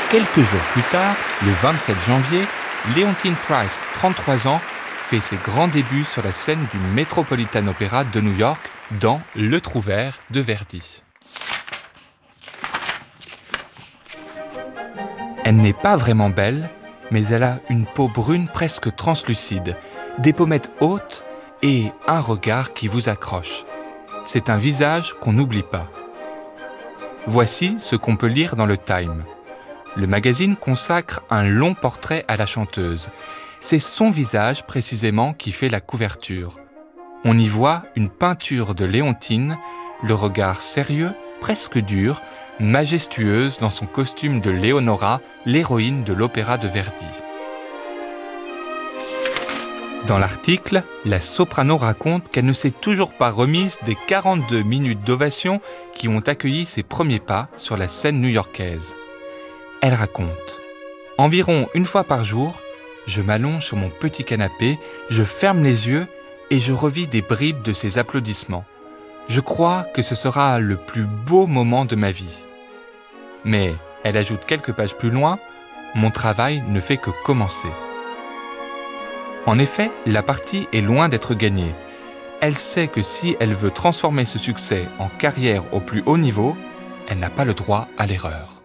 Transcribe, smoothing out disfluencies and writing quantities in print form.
Quelques jours plus tard, le 27 janvier, Leontyne Price, 33 ans, fait ses grands débuts sur la scène du Metropolitan Opera de New York dans Le Trouvère de Verdi. Elle n'est pas vraiment belle, mais elle a une peau brune presque translucide, des pommettes hautes et un regard qui vous accroche. C'est un visage qu'on n'oublie pas. Voici ce qu'on peut lire dans le Time. Le magazine consacre un long portrait à la chanteuse. C'est son visage précisément qui fait la couverture. On y voit une peinture de Leontyne, le regard sérieux, presque dur, majestueuse dans son costume de Leonora, l'héroïne de l'opéra de Verdi. Dans l'article, la soprano raconte qu'elle ne s'est toujours pas remise des 42 minutes d'ovation qui ont accueilli ses premiers pas sur la scène new-yorkaise. Elle raconte « Environ une fois par jour, je m'allonge sur mon petit canapé, je ferme les yeux et je revis des bribes de ces applaudissements. Je crois que ce sera le plus beau moment de ma vie. » Mais, elle ajoute quelques pages plus loin, « Mon travail ne fait que commencer. » En effet, la partie est loin d'être gagnée. Elle sait que si elle veut transformer ce succès en carrière au plus haut niveau, elle n'a pas le droit à l'erreur.